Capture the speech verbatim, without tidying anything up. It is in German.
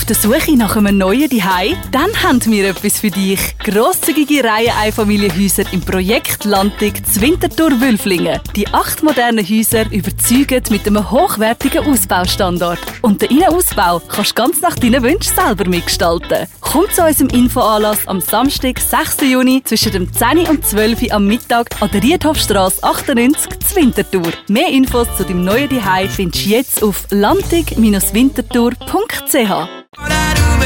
der Suche nach einem neuen Zuhause? Dann haben wir etwas für dich. Grosszügige Reihe-Einfamilienhäuser im Projekt Landig Zwintertour-Wülflingen. Die acht modernen Häuser überzeugen mit einem hochwertigen Ausbaustandard. Und den Innenausbau kannst du ganz nach deinen Wünschen selber mitgestalten. Komm zu unserem Infoanlass am Samstag, sechsten Juni zwischen dem zehn und zwölf Uhr am Mittag an der Riedhofstrasse achtundneunzig zu Winterthur. Mehr Infos zu deinem neuen Zuhause findest du jetzt auf landig Bindestrich winterthur punkt c h.